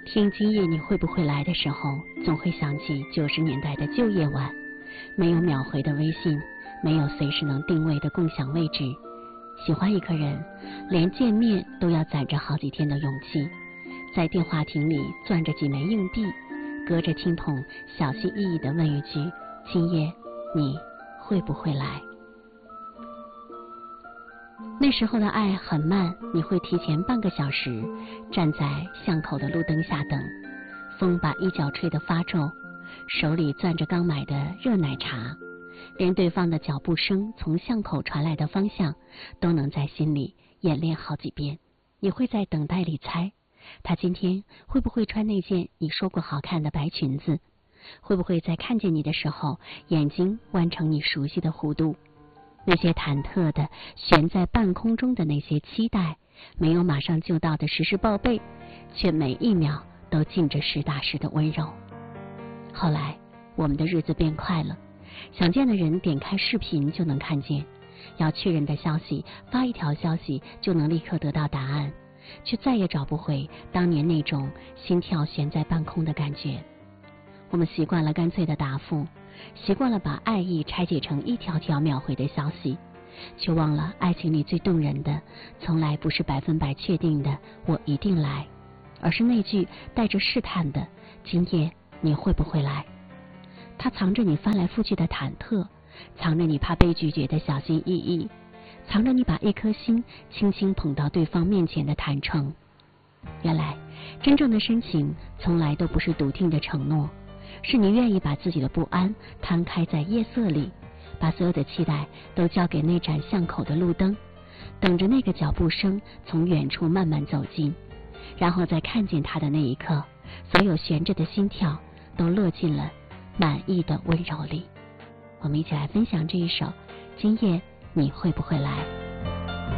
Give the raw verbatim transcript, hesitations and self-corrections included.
听今夜你会不会来的时候，总会想起九十年代的旧夜晚，没有秒回的微信，没有随时能定位的共享位置。喜欢一个人，连见面都要攒着好几天的勇气，在电话亭里攥着几枚硬币，隔着听筒小心翼翼地问一句：今夜你会不会来？那时候的爱很慢，你会提前半个小时站在巷口的路灯下等，风把衣角吹得发皱，手里攥着刚买的热奶茶，连对方的脚步声从巷口传来的方向都能在心里演练好几遍。你会在等待里猜，他今天会不会穿那件你说过好看的白裙子？会不会在看见你的时候，眼睛弯成你熟悉的弧度？那些忐忑的悬在半空中的那些期待，没有马上就到的实时报备，却每一秒都浸着实打实的温柔。后来我们的日子变快了，想见的人点开视频就能看见，要确认的消息发一条消息就能立刻得到答案，却再也找不回当年那种心跳悬在半空的感觉。我们习惯了干脆的答复，习惯了把爱意拆解成一条条秒回的消息，却忘了爱情里最动人的从来不是百分百确定的我一定来，而是那句带着试探的今夜你会不会来。它藏着你翻来覆去的忐忑，藏着你怕被拒绝的小心翼翼，藏着你把一颗心轻轻捧到对方面前的坦诚。原来真正的深情从来都不是笃定的承诺，是你愿意把自己的不安摊开在夜色里，把所有的期待都交给那盏巷口的路灯，等着那个脚步声从远处慢慢走近，然后在看见他的那一刻，所有悬着的心跳都落进了满意的温柔里。我们一起来分享这一首《今夜你会不会来》。